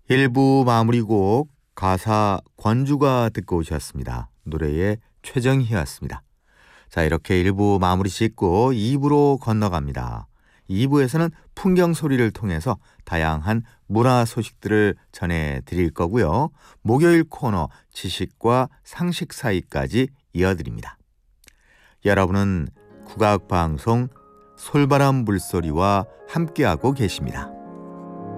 1부 마무리곡 가사 권주가 듣고 오셨습니다. 노래의 최정희였습니다. 자, 이렇게 1부 마무리 짓고 2부로 건너갑니다. 2부에서는 풍경 소리를 통해서 다양한 문화 소식들을 전해드릴 거고요. 목요일 코너 지식과 상식 사이까지 이어드립니다. 여러분은 국악방송 솔바람 물소리와 함께하고 계십니다.